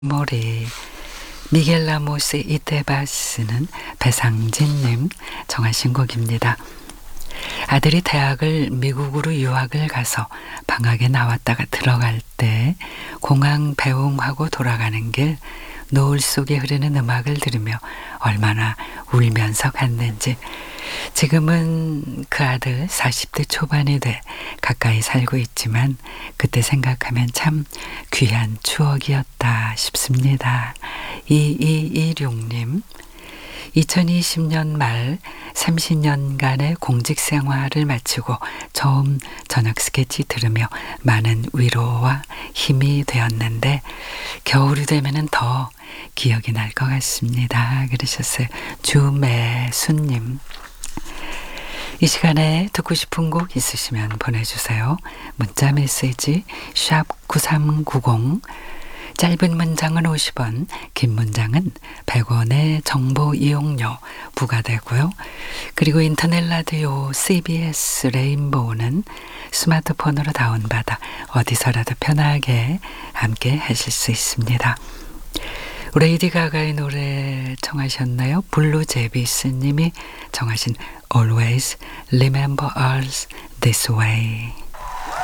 머리 미겔 라모스 이테바스는 배상진님 정하신 곡입니다. 아들이 대학을 미국으로 유학을 가서 방학에 나왔다가 들어갈 때 공항 배웅하고 돌아가는 길 노을 속에 흐르는 음악을 들으며 얼마나 울면서 갔는지 지금은 그 아들 40대 초반이 돼 가까이 살고 있지만 그때 생각하면 참 귀한 추억이었다 싶습니다. 2216님 2020년 말 30년간의 공직 생활을 마치고 처음 저녁 스케치 들으며 많은 위로와 힘이 되었는데 겨울이 되면은 더 기억이 날 것 같습니다. 그러셨어요. 주매수님. 이 시간에 듣고 싶은 곡 있으시면 보내주세요. 문자 메시지 샵 9390 짧은 문장은 50원, 긴 문장은 100원의 정보 이용료 부과되고요. 그리고 인터넷 라디오 CBS 레인보우는 스마트폰으로 다운받아 어디서라도 편하게 함께 하실 수 있습니다. 레이디 가가의 노래 청하셨나요? 블루 제비스 님이 청하신 Always Remember Us This Way.